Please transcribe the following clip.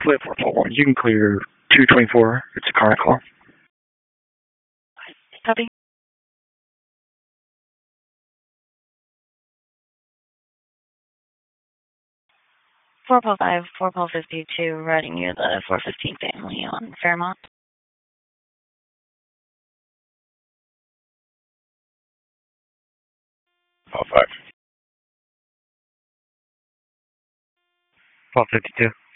Flight 441, you can clear 224. It's a car call. Copy. Four Paul 5, 4 Paul 52, riding you the 415 family on Fairmont. Paul 5. Paul 52.